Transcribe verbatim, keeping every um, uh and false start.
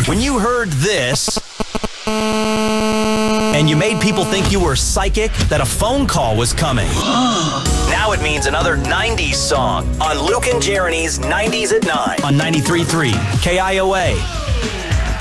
When you heard this, and you made people think you were psychic, that a phone call was coming. Now it means another nineties song on Luke and Jeremy's nineties at nine on ninety-three point three K I O A.